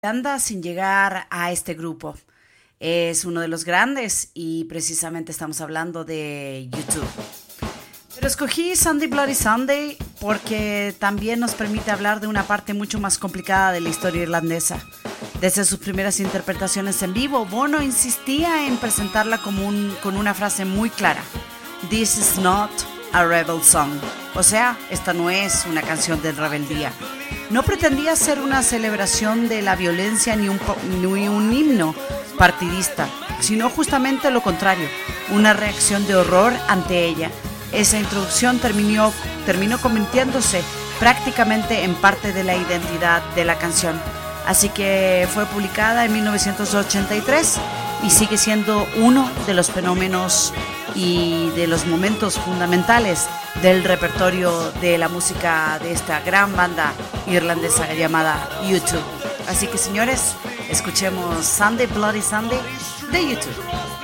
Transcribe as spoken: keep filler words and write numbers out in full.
Anda sin llegar a este grupo. Es uno de los grandes y precisamente estamos hablando de YouTube. Pero escogí Sunday Bloody Sunday porque también nos permite hablar de una parte mucho más complicada de la historia irlandesa. Desde sus primeras interpretaciones en vivo, Bono insistía en presentarla como un, con una frase muy clara: "This is not a rebel song", o sea, esta no es una canción de rebeldía. No pretendía ser una celebración de la violencia ni un, ni un himno partidista, sino justamente lo contrario, una reacción de horror ante ella. Esa introducción terminó, terminó convirtiéndose prácticamente en parte de la identidad de la canción. Así que fue publicada en mil novecientos ochenta y tres y sigue siendo uno de los fenómenos y de los momentos fundamentales del repertorio de la música de esta gran banda irlandesa llamada U dos. Así que, señores, escuchemos Sunday Bloody Sunday de U dos.